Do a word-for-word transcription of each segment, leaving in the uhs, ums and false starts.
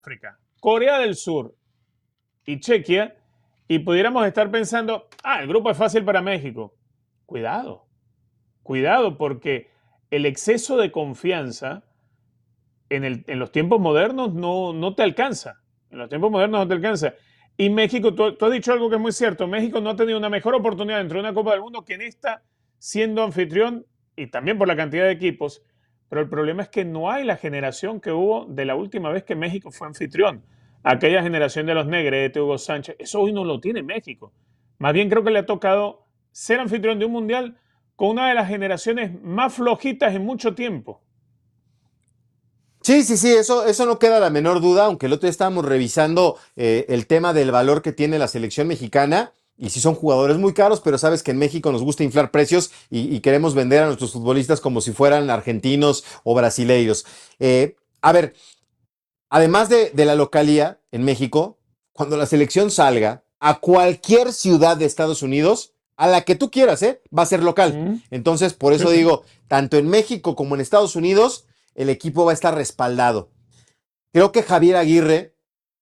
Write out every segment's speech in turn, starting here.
África, Corea del Sur y Chequia, y pudiéramos estar pensando, ah, el grupo es fácil para México. Cuidado, cuidado, porque el exceso de confianza en, el, en los tiempos modernos no, no te alcanza. En los tiempos modernos no te alcanza. Y México, tú, tú has dicho algo que es muy cierto, México no ha tenido una mejor oportunidad dentro de una Copa del Mundo que en esta, siendo anfitrión, y también por la cantidad de equipos, pero el problema es que no hay la generación que hubo de la última vez que México fue anfitrión. Aquella generación de los Negrete, Hugo Sánchez, eso hoy no lo tiene México. Más bien creo que le ha tocado ser anfitrión de un mundial con una de las generaciones más flojitas en mucho tiempo. Sí, sí, sí, eso, eso no queda la menor duda, aunque el otro día estábamos revisando eh, el tema del valor que tiene la selección mexicana. Y sí son jugadores muy caros, pero sabes que en México nos gusta inflar precios y, y queremos vender a nuestros futbolistas como si fueran argentinos o brasileiros. Eh, a ver, además de, de la localía en México, cuando la selección salga a cualquier ciudad de Estados Unidos, a la que tú quieras, ¿eh? Va a ser local. Mm, Entonces, por sí, eso sí. digo, tanto en México como en Estados Unidos, el equipo va a estar respaldado. Creo que Javier Aguirre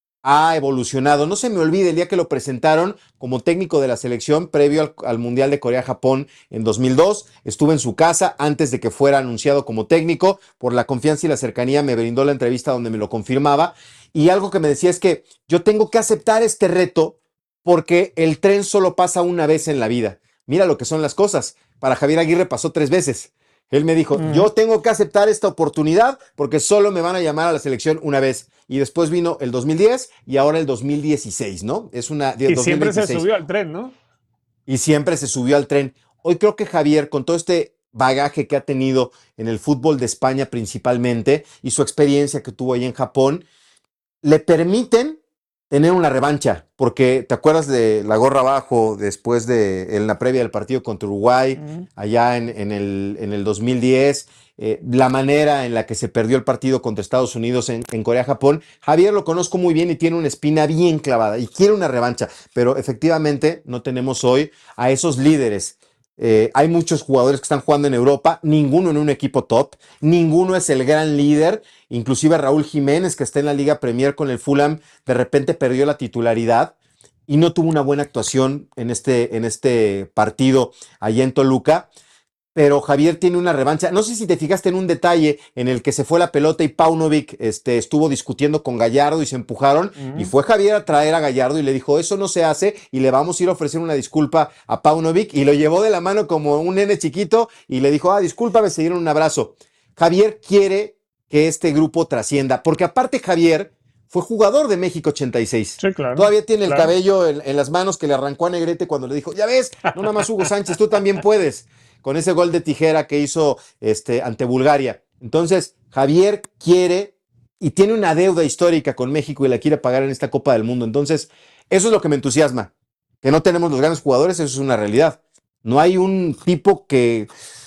ha evolucionado. No se me olvide el día que lo presentaron como técnico de la selección previo al, al Mundial de Corea-Japón en dos mil dos. Estuve en su casa antes de que fuera anunciado como técnico. Por la confianza y la cercanía me brindó la entrevista donde me lo confirmaba. Y algo que me decía es que yo tengo que aceptar este reto porque el tren solo pasa una vez en la vida. Mira lo que son las cosas. Para Javier Aguirre pasó tres veces. Él me dijo, Mm. yo tengo que aceptar esta oportunidad porque solo me van a llamar a la selección una vez. Y después vino el dos mil diez y ahora el dos mil dieciséis, ¿no? Es una Y siempre se dos mil veintiséis. subió al tren, ¿no? Y siempre se subió al tren. Hoy creo que Javier, con todo este bagaje que ha tenido en el fútbol de España principalmente y su experiencia que tuvo ahí en Japón, le permiten tener una revancha, porque te acuerdas de la gorra abajo después de en la previa del partido contra Uruguay, Mm. allá en, en, el, en el dos mil diez, eh, la manera en la que se perdió el partido contra Estados Unidos en, en Corea-Japón. Javier lo conozco muy bien y tiene una espina bien clavada y quiere una revancha, pero efectivamente no tenemos hoy a esos líderes. Eh, hay muchos jugadores que están jugando en Europa, ninguno en un equipo top, ninguno es el gran líder. Inclusive Raúl Jiménez, que está en la Liga Premier con el Fulham, de repente perdió la titularidad y no tuvo una buena actuación en este, en este partido allá en Toluca. Pero Javier tiene una revancha. No sé si te fijaste en un detalle en el que se fue la pelota y Paunovic este, estuvo discutiendo con Gallardo y se empujaron. Y Mm. fue Javier a traer a Gallardo y le dijo, eso no se hace y le vamos a ir a ofrecer una disculpa a Paunovic. Y lo llevó de la mano como un nene chiquito y le dijo, ah, discúlpame, se dieron un abrazo. Javier quiere que este grupo trascienda, porque aparte Javier fue jugador de México ochenta y seis. Sí, claro, Todavía tiene el claro. cabello en, en las manos que le arrancó a Negrete cuando le dijo, ya ves, no nada más Hugo Sánchez, tú también puedes, con ese gol de tijera que hizo este, ante Bulgaria. Entonces, Javier quiere y tiene una deuda histórica con México y la quiere pagar en esta Copa del Mundo. Entonces, eso es lo que me entusiasma. Que no tenemos los grandes jugadores, eso es una realidad. No hay un tipo que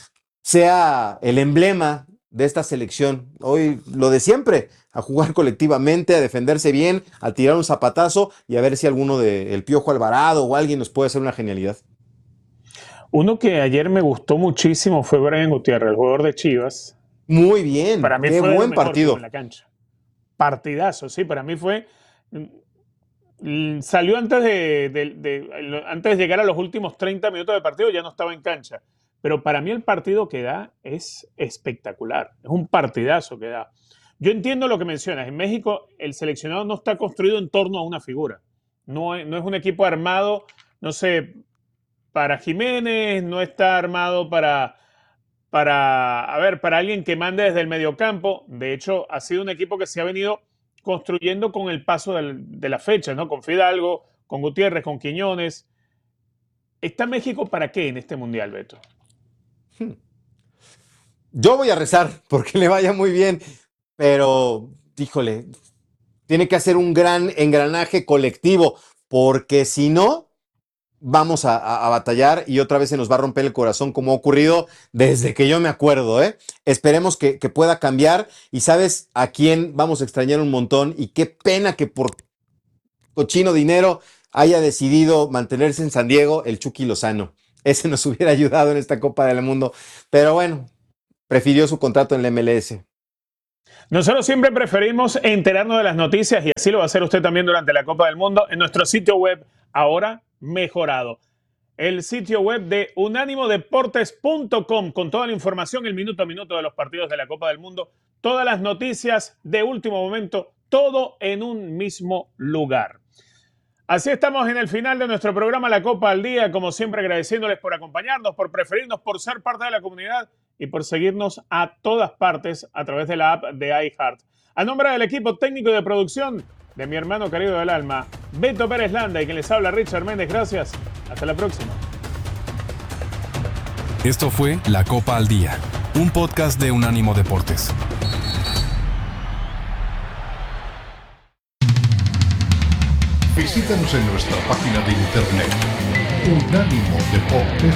sea el emblema de esta selección. Hoy lo de siempre, a jugar colectivamente, a defenderse bien, a tirar un zapatazo y a ver si alguno de el Piojo Alvarado o alguien nos puede hacer una genialidad. Uno que ayer me gustó muchísimo fue Brian Gutiérrez, el jugador de Chivas. Muy bien, Para mí qué fue de lo buen mejor que hubo en partido. la cancha. Partidazo, sí, para mí fue. mm, Salió antes de, de- de- antes de llegar a los últimos treinta minutos del partido, ya no estaba en cancha. Pero para mí el partido que da es espectacular. Es un partidazo que da. Yo entiendo lo que mencionas. En México el seleccionado no está construido en torno a una figura. No es, no es un equipo armado, no sé, para Jiménez, no está armado para, para, a ver, para alguien que mande desde el mediocampo. De hecho, ha sido un equipo que se ha venido construyendo con el paso del, de la fecha, ¿no? Con Fidalgo, con Gutiérrez, con Quiñones. ¿Está México para qué en este mundial, Beto? Yo voy a rezar porque le vaya muy bien, pero híjole, tiene que hacer un gran engranaje colectivo, porque si no, vamos a, a, a, batallar y otra vez se nos va a romper el corazón como ha ocurrido desde que yo me acuerdo, ¿eh? Esperemos que, que pueda cambiar y sabes a quién vamos a extrañar un montón y qué pena que por cochino dinero haya decidido mantenerse en San Diego el Chucky Lozano. Ese nos hubiera ayudado en esta Copa del Mundo, pero bueno, prefirió su contrato en la M L S. Nosotros siempre preferimos enterarnos de las noticias y así lo va a hacer usted también durante la Copa del Mundo en nuestro sitio web, ahora mejorado. El sitio web de unánimo deportes punto com con toda la información, el minuto a minuto de los partidos de la Copa del Mundo, todas las noticias de último momento, todo en un mismo lugar. Así estamos en el final de nuestro programa La Copa al Día, como siempre agradeciéndoles por acompañarnos, por preferirnos, por ser parte de la comunidad y por seguirnos a todas partes a través de la app de iHeart. A nombre del equipo técnico y de producción de mi hermano querido del alma, Beto Pérez Landa, y quien les habla, Richard Méndez, gracias. Hasta la próxima. Esto fue La Copa al Día, un podcast de Unánimo Deportes. Visítanos en nuestra página de internet unánimo deportes